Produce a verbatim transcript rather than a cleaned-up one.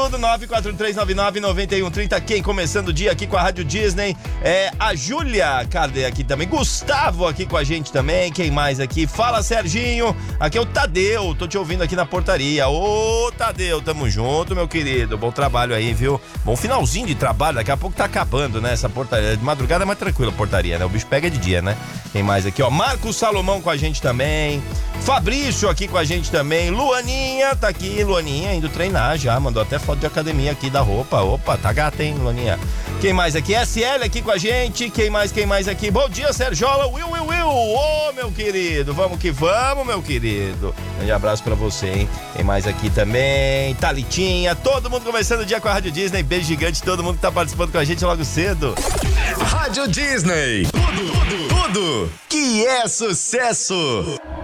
nove quatro três nove nove nove um três zero. Quem começando o dia aqui com a Rádio Disney é a Júlia. Cadê aqui também? Gustavo aqui com a gente também. Quem mais aqui? Fala, Serginho. Aqui é o Tadeu. Tô te ouvindo aqui na portaria. Ô, Tadeu, tamo junto, meu querido. Bom trabalho aí, viu? Bom finalzinho de trabalho. Daqui a pouco tá acabando, né? Essa portaria. De madrugada é mais tranquila a portaria, né? O bicho pega de dia, né? Quem mais aqui, ó? Marcos Salomão com a gente também. Fabrício aqui com a gente também. Luaninha tá aqui. Luaninha indo treinar já. Mandou até foto de academia aqui da roupa. Opa, tá gata, hein, Luaninha? Quem mais aqui? S L aqui com a gente. Quem mais, quem mais aqui? Bom dia, Sergiola. Will, Will, Will. Ô, oh, meu querido. Vamos que vamos, meu querido. Grande abraço pra você, hein? Quem mais aqui também? Thalitinha. Todo mundo começando o dia com a Rádio Disney. Beijo gigante. Todo mundo que tá participando com a gente logo cedo. Rádio Disney. Tudo, tudo, tudo que é sucesso.